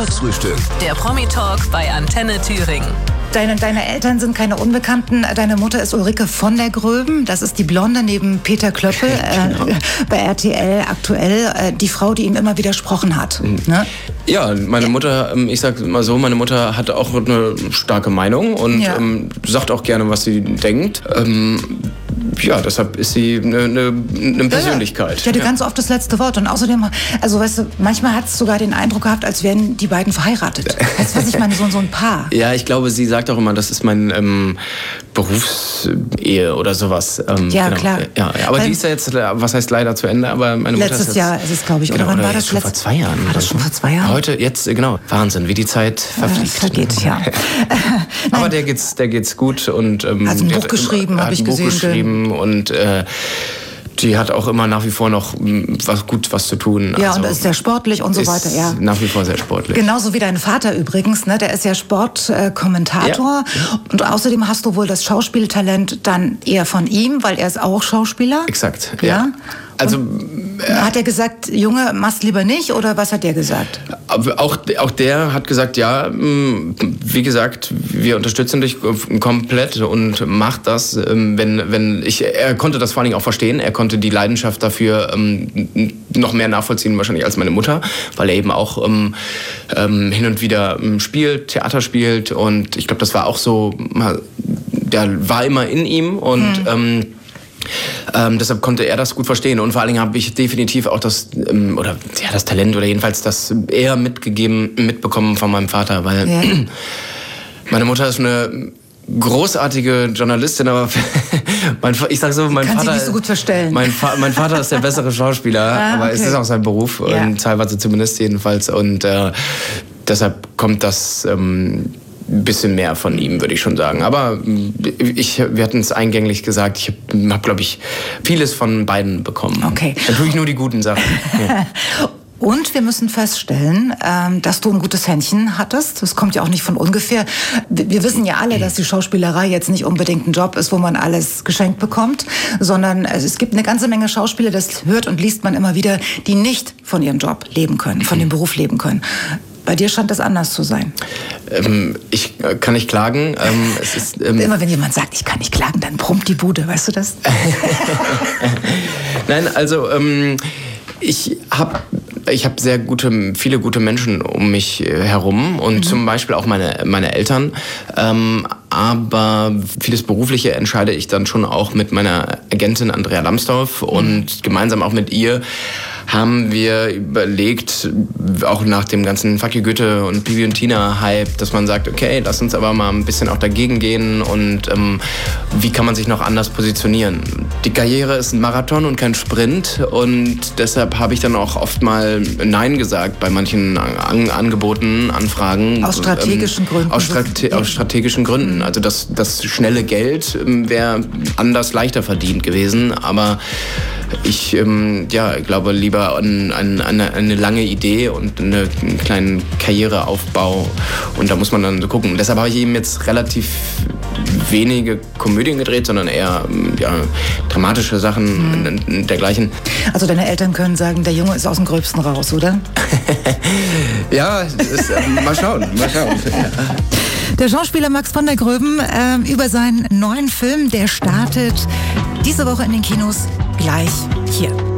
Montagsfrühstück. Der Promi-Talk bei Antenne Thüringen. Deine Eltern sind keine Unbekannten. Deine Mutter ist Ulrike von der Gröben. Das ist die Blonde neben Peter Klöppel bei RTL aktuell. Die Frau, die ihm immer widersprochen hat. Ne? Ja, meine Mutter, ich sag mal so, meine Mutter hat auch eine starke Meinung und sagt auch gerne, was sie denkt. Deshalb ist sie eine Persönlichkeit. Ja, die ganz oft das letzte Wort. Und außerdem, also weißt du, manchmal hat es sogar den Eindruck gehabt, als wären die beiden verheiratet. Weißt du, was ich meine? So ein Paar. Ja, ich glaube, sie sagt auch immer, das ist mein Berufsehe oder sowas. Ja, genau. Klar. Ja, aber die ist ja jetzt, was heißt leider zu Ende, aber meine Mutter letztes ist Jahr ist es, glaube ich. Oder wann war das? Schon vor 2 Jahren. War das schon vor 2 Jahren? Heute, jetzt, genau. Wahnsinn, wie die Zeit verfliegt. Vergeht, ja. Aber der geht's gut. Und, hat ein Buch geschrieben, habe ich gesehen. Geschrieben und die hat auch immer nach wie vor noch was zu tun. Ja, also, und ist sehr sportlich und so weiter. Ja. Nach wie vor sehr sportlich. Genauso wie dein Vater übrigens, ne? Der ist ja Sportkommentator. Ja. Und außerdem hast du wohl das Schauspieltalent dann eher von ihm, weil er ist auch Schauspieler. Exakt, ja. Also hat er gesagt, Junge, mach's lieber nicht, oder was hat der gesagt? Auch der hat gesagt, ja, wie gesagt, wir unterstützen dich komplett und mach das, er konnte das vor allen Dingen auch verstehen, er konnte die Leidenschaft dafür noch mehr nachvollziehen wahrscheinlich als meine Mutter, weil er eben auch hin und wieder spielt, Theater spielt, und ich glaube, das war auch so, der war immer in ihm und deshalb konnte er das gut verstehen, und vor allen Dingen habe ich definitiv auch das Talent oder jedenfalls das eher mitbekommen von meinem Vater, weil meine Mutter ist eine großartige Journalistin, aber ich sage so, mein Vater nicht so gut verstellen. Mein Vater ist der bessere Schauspieler, aber es ist auch sein Beruf, teilweise zumindest jedenfalls, und deshalb kommt das ein bisschen mehr von ihm, würde ich schon sagen. Aber wir hatten es eingänglich gesagt, ich habe, glaube ich, vieles von beiden bekommen. Okay. Natürlich nur die guten Sachen. Ja. Und wir müssen feststellen, dass du ein gutes Händchen hattest. Das kommt ja auch nicht von ungefähr. Wir wissen ja alle, dass die Schauspielerei jetzt nicht unbedingt ein Job ist, wo man alles geschenkt bekommt, sondern es gibt eine ganze Menge Schauspieler, das hört und liest man immer wieder, die nicht von ihrem Job leben können, von dem Beruf leben können. Bei dir scheint das anders zu sein. Ich kann nicht klagen. Es ist, immer wenn jemand sagt, ich kann nicht klagen, dann brummt die Bude, weißt du das? Nein, also ich habe viele gute Menschen um mich herum und zum Beispiel auch meine Eltern. Aber vieles Berufliche entscheide ich dann schon auch mit meiner Agentin Andrea Lambsdorff, und gemeinsam auch mit ihr haben wir überlegt, auch nach dem ganzen Fuck you Goethe und Bibi und Tina-Hype, dass man sagt, okay, lass uns aber mal ein bisschen auch dagegen gehen und wie kann man sich noch anders positionieren. Die Karriere ist ein Marathon und kein Sprint, und deshalb habe ich dann auch oft mal Nein gesagt bei manchen Angeboten, Anfragen. Aus strategischen Gründen. Aus strategischen Gründen. Also das schnelle Geld wäre anders leichter verdient gewesen, aber ich glaube lieber an eine lange Idee und einen kleinen Karriereaufbau, und da muss man dann so gucken. Deshalb habe ich eben jetzt relativ wenige Komödien gedreht, sondern eher dramatische Sachen und dergleichen. Also deine Eltern können sagen, der Junge ist aus dem Gröbsten raus, oder? Ja, mal schauen. Der Schauspieler Max von der Gröben über seinen neuen Film, der startet diese Woche in den Kinos, gleich hier.